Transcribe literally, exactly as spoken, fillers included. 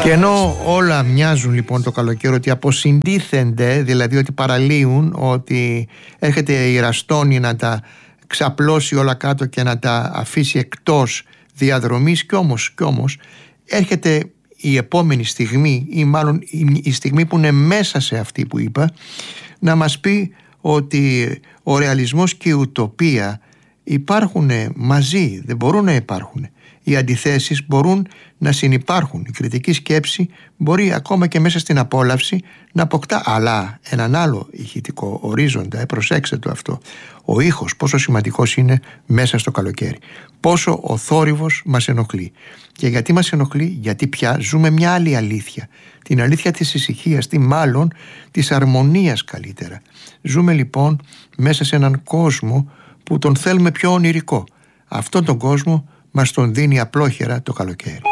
Και ενώ όλα μοιάζουν λοιπόν το καλοκαίρι ότι αποσυντίθενται, δηλαδή ότι παραλύουν, ότι έρχεται η Ραστόνη να τα ξαπλώσει όλα κάτω και να τα αφήσει εκτός διαδρομής, κι όμως, κι όμως έρχεται η επόμενη στιγμή, ή μάλλον η στιγμή που είναι μέσα σε αυτή που είπα, να μας πει ότι ο ρεαλισμός και η ουτοπία υπάρχουν μαζί, δεν μπορούν να υπάρχουν. Οι αντιθέσεις μπορούν να συνυπάρχουν. Η κριτική σκέψη μπορεί ακόμα και μέσα στην απόλαυση να αποκτά, αλλά έναν άλλο ηχητικό ορίζοντα. Ε, προσέξτε το αυτό. Ο ήχος πόσο σημαντικός είναι μέσα στο καλοκαίρι. Πόσο ο θόρυβος μας ενοχλεί. Και γιατί μας ενοχλεί? Γιατί πια ζούμε μια άλλη αλήθεια. Την αλήθεια της ησυχίας, ή μάλλον της αρμονίας καλύτερα. Ζούμε λοιπόν μέσα σε έναν κόσμο που τον θέλουμε πιο ονειρικό. Αυτόν τον κόσμο μας τον δίνει απλόχερα το καλοκαίρι.